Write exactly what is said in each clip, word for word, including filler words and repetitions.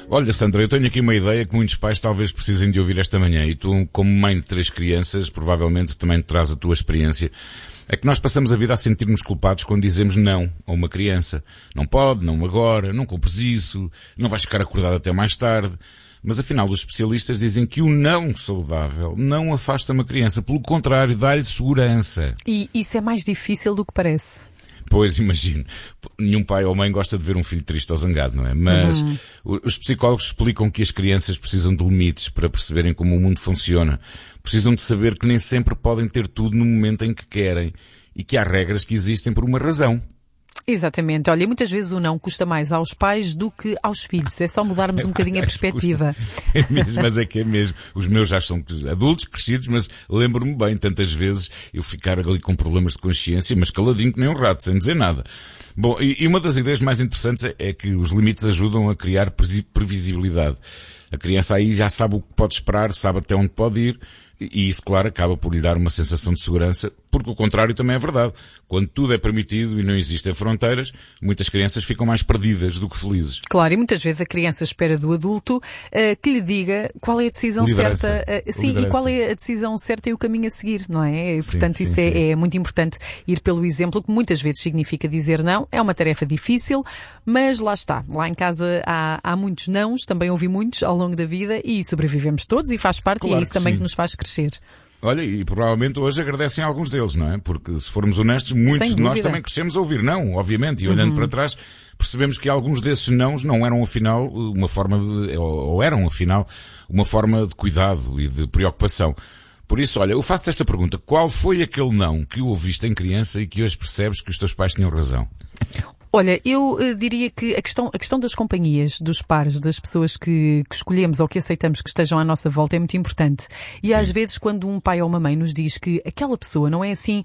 Olha, Sandra, eu tenho aqui uma ideia que muitos pais talvez precisem de ouvir esta manhã, e tu, como mãe de três crianças, provavelmente também traz a tua experiência. É que nós passamos a vida a sentir-nos culpados quando dizemos não a uma criança. Não pode, não agora, não compres isso, não vais ficar acordado até mais tarde. Mas afinal, os especialistas dizem que o não saudável não afasta uma criança. Pelo contrário, dá-lhe segurança. E isso é mais difícil do que parece. Pois, imagino. Nenhum pai ou mãe gosta de ver um filho triste ou zangado, não é? Mas uhum. os psicólogos explicam que as crianças precisam de limites para perceberem como o mundo funciona. Precisam de saber que nem sempre podem ter tudo no momento em que querem e que há regras que existem por uma razão. Exatamente. Olha, muitas vezes o não custa mais aos pais do que aos filhos. É só mudarmos um bocadinho a perspectiva. É mesmo, mas é que é mesmo. Os meus já são adultos, crescidos, mas lembro-me bem, tantas vezes, eu ficar ali com problemas de consciência, mas caladinho que nem um rato, sem dizer nada. Bom, e, e uma das ideias mais interessantes é, é que os limites ajudam a criar previsibilidade. A criança aí já sabe o que pode esperar, sabe até onde pode ir, e isso, claro, acaba por lhe dar uma sensação de segurança, porque o contrário também é verdade. Quando tudo é permitido e não existem fronteiras, muitas crianças ficam mais perdidas do que felizes. Claro, e muitas vezes a criança espera do adulto uh, que lhe diga qual é a decisão Liderança. certa. Uh, sim, Liderança. E qual é a decisão certa e o caminho a seguir, não é? E, Sim, portanto, sim, isso sim. É, é muito importante ir pelo exemplo, que muitas vezes significa dizer não. É uma tarefa difícil, mas lá está. Lá em casa há, há muitos nãos, também ouvi muitos ao longo da vida e sobrevivemos todos e faz parte, Claro e é isso que também sim. que nos faz crescer. Olha, e provavelmente hoje agradecem a alguns deles, não é? Porque, se formos honestos, muitos de nós também crescemos a ouvir não, obviamente. E olhando uhum. para trás, percebemos que alguns desses nãos não eram, afinal, uma forma de, ou eram, afinal, uma forma de cuidado e de preocupação. Por isso, olha, eu faço-te esta pergunta. Qual foi aquele não que ouviste em criança e que hoje percebes que os teus pais tinham razão? Olha, eu uh, diria que a questão, a questão das companhias, dos pares, das pessoas que, que escolhemos ou que aceitamos que estejam à nossa volta é muito importante. E Sim. às vezes quando um pai ou uma mãe nos diz que aquela pessoa não é assim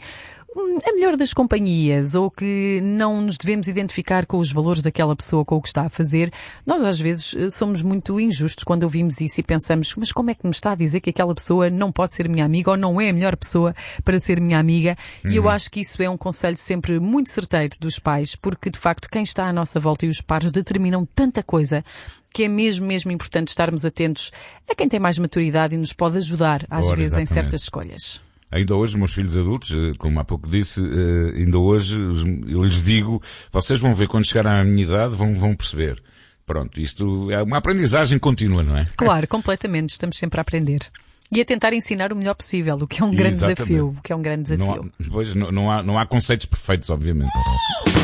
a melhor das companhias, ou que não nos devemos identificar com os valores daquela pessoa, com o que está a fazer, nós às vezes somos muito injustos quando ouvimos isso e pensamos, mas como é que me está a dizer que aquela pessoa não pode ser minha amiga ou não é a melhor pessoa para ser minha amiga? Uhum. E eu acho que isso é um conselho sempre muito certeiro dos pais, porque de facto quem está à nossa volta e os pares determinam tanta coisa que é mesmo, mesmo importante estarmos atentos a quem tem mais maturidade e nos pode ajudar às Ora, vezes exatamente. em certas escolhas. Ainda hoje, meus filhos adultos, como há pouco disse, ainda hoje eu lhes digo, vocês vão ver quando chegar à minha idade, vão, vão perceber. Pronto, isto é uma aprendizagem contínua, não é? Claro, completamente, estamos sempre a aprender. E a tentar ensinar o melhor possível, o que é um grande Exatamente. desafio. O que é um grande desafio. Não há, pois, não, não há, não há conceitos perfeitos, obviamente.